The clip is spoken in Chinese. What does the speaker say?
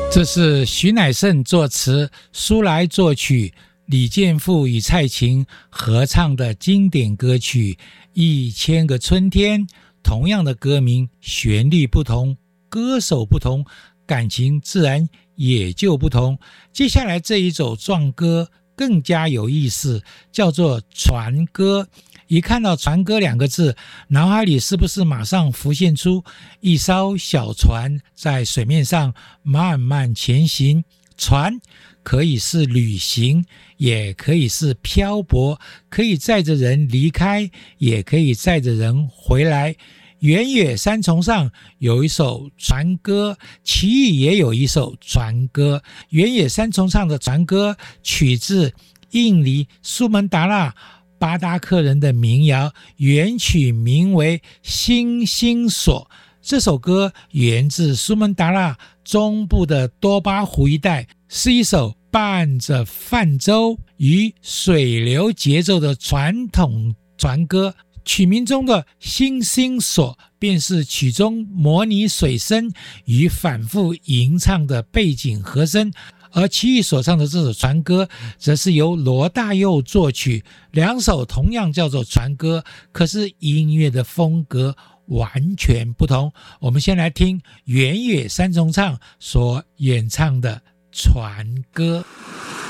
这是徐乃盛作词，苏来作曲，李健富与蔡琴合唱的经典歌曲《1000个春天》。同样的歌名，旋律不同，歌手不同，感情自然也就不同。接下来这一首壮歌更加有意思，叫做船歌。一看到船歌两个字，脑海里是不是马上浮现出一艘小船在水面上慢慢前行？船可以是旅行，也可以是漂泊，可以载着人离开，也可以载着人回来。原野三重上有一首船歌，齐豫也有一首船歌。原野三重上的船歌取自印尼苏门答腊巴达克人的民谣，原曲名为《星星锁》。这首歌源自苏门答腊中部的多巴湖一带，是一首伴着泛舟与水流节奏的传统船歌。曲名中的星星锁便是曲中模拟水声与反复吟唱的背景和声，而齐豫所唱的这首船歌则是由罗大佑作曲。两首同样叫做船歌，可是音乐的风格完全不同。我们先来听原野三重唱所演唱的船歌。